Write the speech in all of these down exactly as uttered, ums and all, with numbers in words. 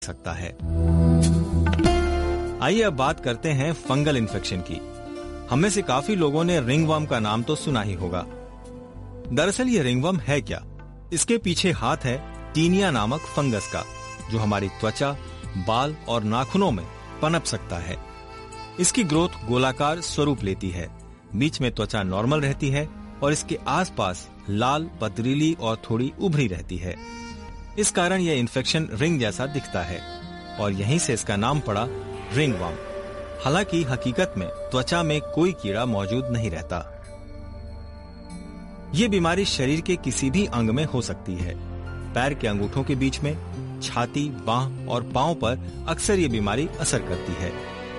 सकता है। आइए अब बात करते हैं फंगल इन्फेक्शन की। हमें से काफी लोगों ने रिंगवर्म का नाम तो सुना ही होगा। दरअसल ये रिंगवर्म है क्या? इसके पीछे हाथ है टीनिया नामक फंगस का, जो हमारी त्वचा, बाल और नाखूनों में पनप सकता है। इसकी ग्रोथ गोलाकार स्वरूप लेती है। बीच में त्वचा नॉर्मल रहती है और इसके आसपास लाल, पथरीली और थोड़ी उभरी रहती है। इस कारण यह इन्फेक्शन रिंग जैसा दिखता है और यहीं से इसका नाम पड़ा रिंगवर्म। हालांकि हकीकत में त्वचा में कोई कीड़ा मौजूद नहीं रहता। ये बीमारी शरीर के किसी भी अंग में हो सकती है। पैर के अंगूठों के बीच में, छाती, बाह और पांव पर अक्सर ये बीमारी असर करती है।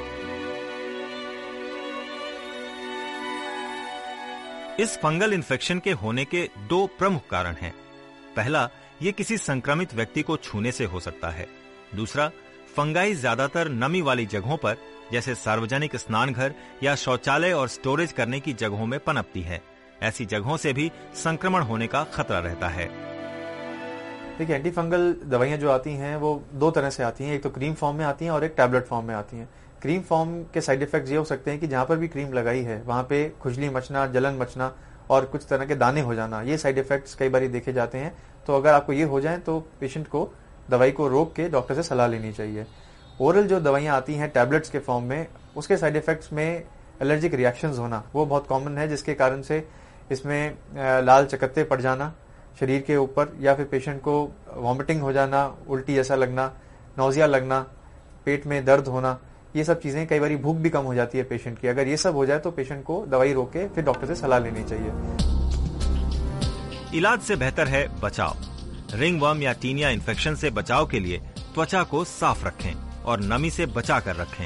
इस फंगल इन्फेक्शन के होने के दो प्रमुख कारण हैं। पहला, ये किसी संक्रमित व्यक्ति को छूने से हो सकता है। दूसरा, फंगाई ज्यादातर नमी वाली जगहों पर, जैसे सार्वजनिक स्नानघर या शौचालय और स्टोरेज करने की जगहों में पनपती है। ऐसी जगहों से भी संक्रमण होने का खतरा रहता है। देखिए, एंटी फंगल दवाइयां जो आती हैं वो दो तरह से आती हैं। एक तो क्रीम फॉर्म में आती हैं और एक टैबलेट फॉर्म में आती हैं। क्रीम फॉर्म के साइड इफेक्ट्स ये हो सकते हैं कि जहां पर भी क्रीम लगाई है वहां पे खुजली मचना, जलन मचना और कुछ तरह के दाने हो जाना, ये साइड इफेक्ट्स कई बार देखे जाते हैं। तो अगर आपको ये हो जाए तो पेशेंट को दवाई को रोक के डॉक्टर से सलाह लेनी चाहिए। ओरल जो दवाइयां आती हैं टैबलेट्स के फॉर्म में, उसके साइड इफेक्ट्स में एलर्जिक रिएक्शंस होना वो बहुत कॉमन है, जिसके कारण से इसमें लाल चकत्ते पड़ जाना शरीर के ऊपर, या फिर पेशेंट को वॉमिटिंग हो जाना, उल्टी जैसा लगना, नौजिया लगना, पेट में दर्द होना, ये सब चीजें, कई बार भूख भी कम हो जाती है पेशेंट की। अगर ये सब हो जाए तो पेशेंट को दवाई रोक के फिर डॉक्टर से सलाह लेनी चाहिए। इलाज से बेहतर है बचाव। रिंगवर्म या टीनिया इन्फेक्शन से बचाव के लिए त्वचा को साफ रखें और नमी से बचा कर रखें।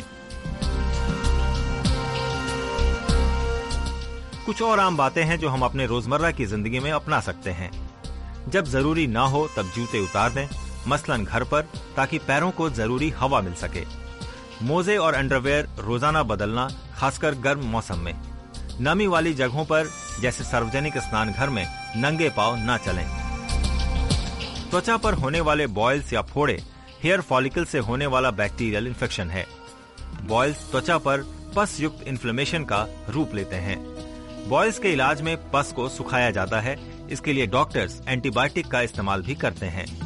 कुछ और आम बातें हैं जो हम अपने रोजमर्रा की जिंदगी में अपना सकते हैं। जब जरूरी ना हो तब जूते उतार दें, मसलन घर पर, ताकि पैरों को जरूरी हवा मिल सके। मोजे और अंडरवेयर रोजाना बदलना, खासकर गर्म मौसम में। नमी वाली जगहों पर, जैसे सार्वजनिक स्नान घर में, नंगे पांव न चलें। त्वचा पर होने वाले बॉयल्स या फोड़े हेयर फॉलिकल से होने वाला बैक्टीरियल इन्फेक्शन है। बॉयल्स त्वचा पर पस युक्त इन्फ्लेमेशन का रूप लेते हैं। बॉयल्स के इलाज में पस को सुखाया जाता है। इसके लिए डॉक्टर्स एंटीबायोटिक का इस्तेमाल भी करते हैं।